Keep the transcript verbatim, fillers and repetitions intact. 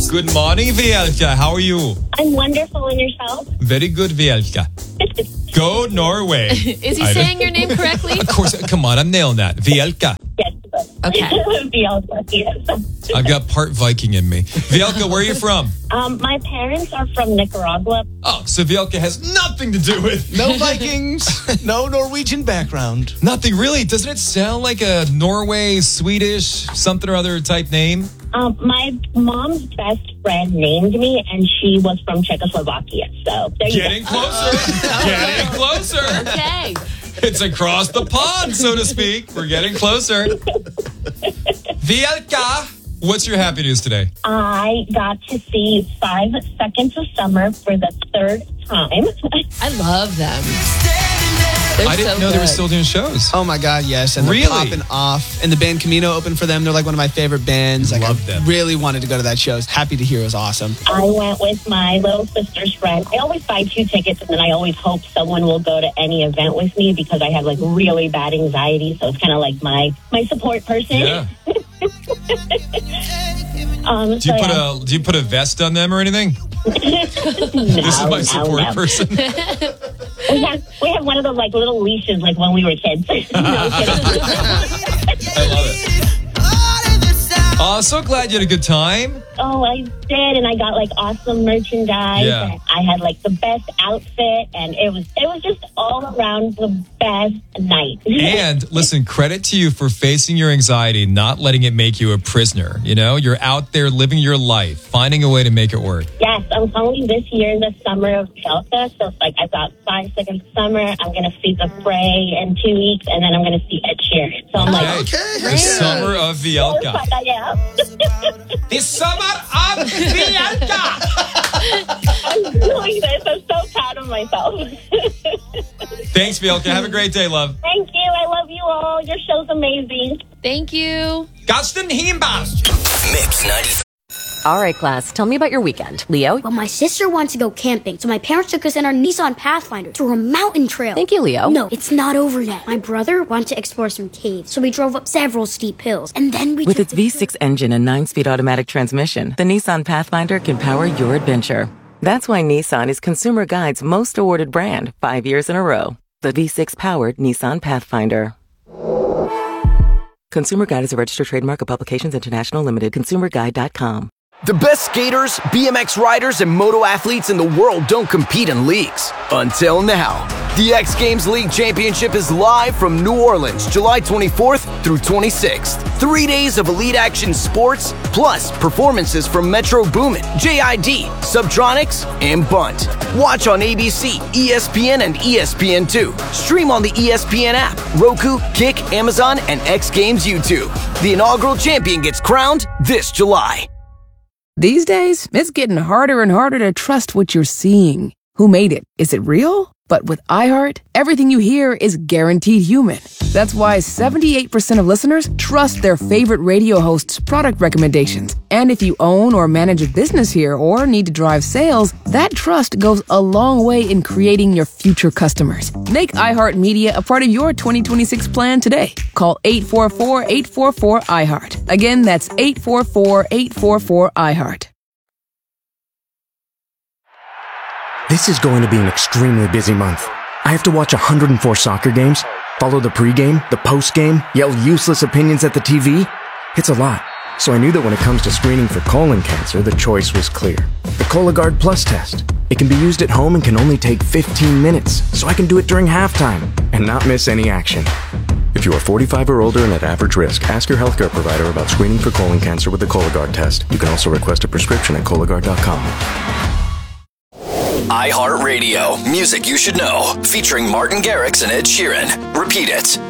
Good morning, Vielka. How are you? I'm wonderful. And yourself? Very good, Vielka. Go Norway. Is he saying your name correctly? Of course. Come on, I'm nailing that. Vielka. Yes. Okay. Vielka, yes. I've got part Viking in me. Vielka, where are you from? Um, my parents are from Nicaragua. Oh, so Vielka has nothing to do with... No Vikings, no Norwegian background. Nothing, really. Doesn't it sound like a Norway, Swedish, something or other type name? Um, my mom's best friend named me, and she was from Czechoslovakia. So there you Getting go. closer. Getting closer. Okay. It's across the pond, so to speak. We're getting closer. Vielka, what's your happy news today? I got to see Five Seconds of Summer for the third time. I love them. They're I didn't so know good. they were still doing shows. Oh my God, yes. And they're Really? popping off. And the band Camino opened for them. They're like one of my favorite bands. Like, Love I them. really wanted to go to that show. Happy to hear it was awesome. I went with my little sister's friend. I always buy two tickets, and then I always hope someone will go to any event with me because I have like really bad anxiety. So it's kind of like my my support person. Yeah. um, Do you so, put yeah. a Do you put a vest on them or anything? no, This is my no, support no. person. We have we have one of those like little leashes like when we were kids. no kidding. I love it. Oh, so glad you had a good time. Oh, I did, and I got like awesome merchandise. Yeah. And I had like the best outfit, and it was it was just all around the best night. And listen, credit to you for facing your anxiety, not letting it make you a prisoner. You know, you're out there living your life, finding a way to make it work. Yes, I'm calling this year the summer of Delta. So it's like I've got Five Seconds of Summer. I'm going to see The Fray in two weeks, and then I'm going to see Ed Sheeran. So I'm like, Okay. Okay. The summer of oh, Vielka. fuck, I am. The summer of Vielka. I'm doing this. I'm so proud of myself. Thanks, Vielka. Have a great day, love. Thank you. I love you all. Your show's amazing. Thank you. Gasten Himbas. Mix ninety. All right, class, tell me about your weekend. Leo? Well, my sister wanted to go camping, so my parents took us in our Nissan Pathfinder to a mountain trail. Thank you, Leo. No, it's not over yet. My brother wanted to explore some caves, so we drove up several steep hills, and then we With took its the V six engine and nine-speed automatic transmission, the Nissan Pathfinder can power your adventure. That's why Nissan is Consumer Guide's most awarded brand, five years in a row. The V six-powered Nissan Pathfinder. Consumer Guide is a registered trademark of Publications International Limited. consumer guide dot com. The best skaters, B M X riders, and moto athletes in the world don't compete in leagues. Until now. The X Games League Championship is live from New Orleans, July twenty-fourth through twenty-sixth. Three days of elite action sports, plus performances from Metro Boomin, J I D, Subtronics, and Bunt. Watch on A B C, E S P N, and E S P N two. Stream on the E S P N app, Roku, Kick, Amazon, and X Games YouTube. The inaugural champion gets crowned this July. These days, it's getting harder and harder to trust what you're seeing. Who made it? Is it real? But with iHeart, everything you hear is guaranteed human. That's why seventy-eight percent of listeners trust their favorite radio host's product recommendations. And if you own or manage a business here or need to drive sales, that trust goes a long way in creating your future customers. Make iHeartMedia a part of your twenty twenty-six plan today. Call eight four four, eight four four, iHeart. Again, that's eight four four, eight four four, iHeart. This is going to be an extremely busy month. I have to watch one hundred four soccer games, follow the pregame, the postgame, yell useless opinions at the T V. It's a lot. So I knew that when it comes to screening for colon cancer, the choice was clear. The Cologuard Plus test. It can be used at home and can only take fifteen minutes, so I can do it during halftime and not miss any action. If you are forty-five or older and at average risk, ask your healthcare provider about screening for colon cancer with the Cologuard test. You can also request a prescription at Cologuard dot com. iHeartRadio. Music you should know. Featuring Martin Garrix and Ed Sheeran. Repeat it.